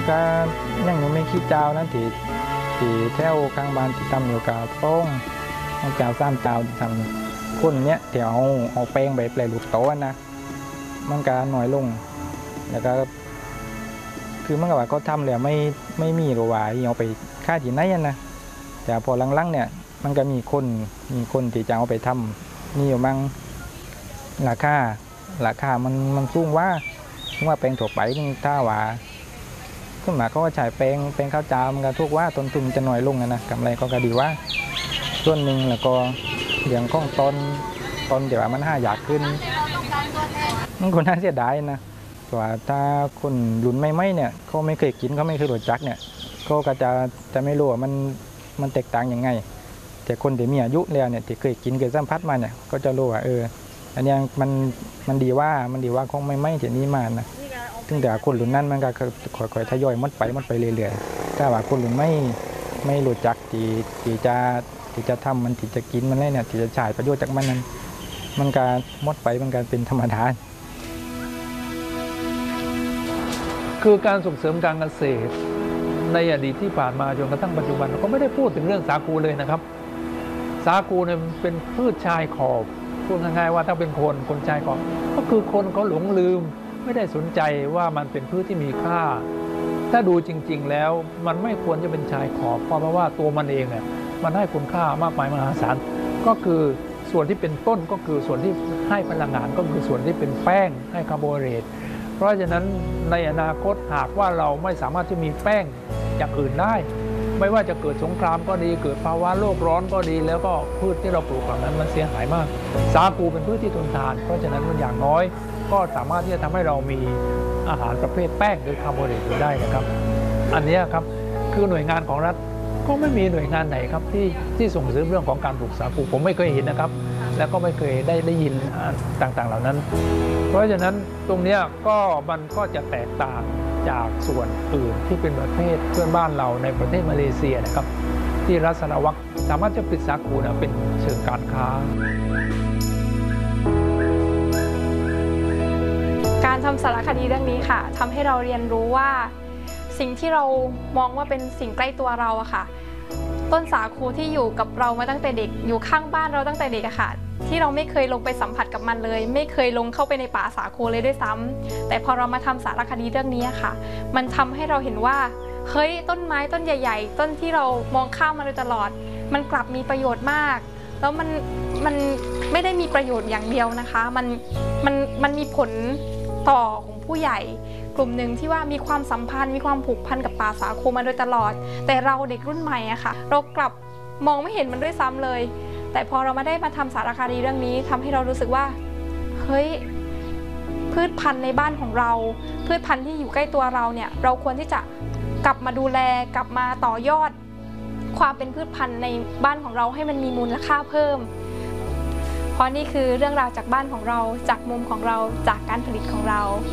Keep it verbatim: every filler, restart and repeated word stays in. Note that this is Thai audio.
ก็ยังไม่คิดเจ้านะที่ที่แถวข้างบ้านที่ทำอยู่กับป้องเจ้าซ้ำเจ้าที่ทำคนเนี้ยที่เอาเอาแป้งไปแปลรูปโต๊ะนะมันก็น้อยลงแล้วก็คือมันก็ว่าเขาทำเลยไม่ไม่มีหรือว่าเอาไปค่าที่ไหนนะแต่พอหลังๆเนี่ยมันก็มีคนมีคนที่จะเอาไปทำนี่อยู่บ้างราคาราคามันมันสูงว่าว่าแป้งถั่วไปนี่ถ้าว่าขึ้นมาเขาก็ใช้แป้งแป้งข้าวเจ้ามันก็ทุกว่าต้นทุนจะน้อยลงนะกำไรก็ดีว่าส่วนหนึ่งแล้วก็เรื่องของต้นต้นเดี๋ยวมันห้าอยากขึ้นมันคนน่าเสียดายนะว่าถ้าคนรุ่นใหม่ๆเนี่ยเขาไม่เคยกินเขาไม่เคยรู้จักเนี่ยเขาก็จะจะไม่รู้ว่ามันมันแตกต่างยังไงแต่คนที่มีอายุแล้วเนี่ยที่เคยกินเคยสัมผัสมาเนี่ยก็จะรู้ว่าเอออันนี้มันมันดีว่ามันดีว่าของไม่ไม่ที่นี้มานะถึงแต่คนรุ่นนั้นมันก็ค่อยๆทยอยมัดไปมัดไปเรื่อยๆถ้าว่าคนรุ่นไม่ไม่รู้จักที่ที่จะที่จะทำมันที่จะกินมันเลยเนี่ยที่จะฉายประโยชน์จากมันนั้นมันก็มดไปมันก็เป็นธรรมดาคือการส่งเสริมการเกษตรในอดีตที่ผ่านมาจนกระทั่งปัจจุบันก็ไม่ได้พูดถึงเรื่องสาคูเลยนะครับสาคูเนี่ยเป็นพืชชายขอบพูดง่ายๆว่าถ้าเป็นคนคนชายขอบก็คือคนเขาหลงลืมไม่ได้สนใจว่ามันเป็นพืชที่มีค่าถ้าดูจริงๆแล้วมันไม่ควรจะเป็นชายขอบเพราะว่าตัวมันเองเนี่ยมันให้คุณค่ามากมายมหาศาลก็คือส่วนที่เป็นต้นก็คือส่วนที่ให้พลังงานก็คือส่วนที่เป็นแป้งให้คาร์โบไฮเดรตเพราะฉะนั้นในอนาคตหากว่าเราไม่สามารถที่มีแป้งอย่างอื่นได้ไม่ว่าจะเกิดสงครามก็ดีเกิดภาวะโลกร้อนก็ดีแล้วก็พืชที่เราปลูกเหล่านั้นมันเสียหายมากสาคูเป็นพืชที่ทนทานเพราะฉะนั้นมันอย่างน้อยก็สามารถที่จะทำให้เรามีอาหารประเภทแป้งหรือคาร์โบไฮเดรตได้นะครับอันนี้ครับคือหน่วยงานของรัฐก็ไม่มีหน่วยงานไหนครับที่ที่ส่งเสริมเรื่องของการปลูกสาคูผมไม่เคยเห็นนะครับแล้วก็ไม่เคยได้ได้ยินต่างๆเหล่านั้นเพราะฉะนั้นตรงนี้ก็มันก็จะแตกต่างจากส่วนอื่นที่เป็นประเทศเพื่อนบ้านเราในประเทศมาเลเซียนะครับที่รัฐสารวัตรสามารถจะผลิตสาคูนะเป็นเชิงการค้าการทำสารคดีเรื่องนี้ค่ะทำให้เราเรียนรู้ว่าสิ่งที่เรามองว่าเป็นสิ่งใกล้ตัวเราอะค่ะต้นสาคูที่อยู่กับเรามาตั้งแต่เด็กอยู่ข้างบ้านเราตั้งแต่เด็กอะค่ะที่เราไม่เคยลงไปสัมผัสกับมันเลยไม่เคยลงเข้าไปในป่าสาคูเลยด้วยซ้ำแต่พอเรามาทำสารคดีเรื่องนี้ค่ะมันทำให้เราเห็นว่าเฮ้ยต้นไม้ต้นใหญ่ๆต้นที่เรามองข้ามมาโดยตลอดมันกลับมีประโยชน์มากแล้วมันมันไม่ได้มีประโยชน์อย่างเดียวนะคะมันมันมันมีผลต่อของผู้ใหญ่กลุ่มหนึ่งที่ว่ามีความสัมพันธ์มีความผูกพันกับป่าสาคูมาโดยตลอดแต่เราเด็กรุ่นใหม่อะค่ะเรากลับมองไม่เห็นมันด้วยซ้ำเลยแต่พอเรามาได้มาทำสารคดีเรื่องนี้ทำให้เรารู้สึกว่าเฮ้ยพืชพันธุ์ในบ้านของเราพืชพันธุ์ที่อยู่ใกล้ตัวเราเนี่ยเราควรที่จะกลับมาดูแลกลับมาต่อยอดความเป็นพืชพันธุ์ในบ้านของเราให้มันมีมูลค่าเพิ่มเพราะนี่คือเรื่องราวจากบ้านของเราจากมุมของเราจากการผลิตของเรา